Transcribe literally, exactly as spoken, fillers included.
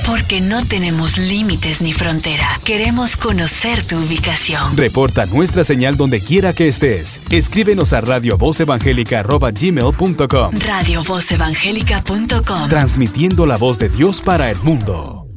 Porque no tenemos límites ni frontera. Queremos conocer tu ubicación. Reporta nuestra señal donde quiera que estés. Escríbenos a radio voz evangélica arroba gmail punto com. radio voz evangélica punto com. Transmitiendo la voz de Dios para el mundo.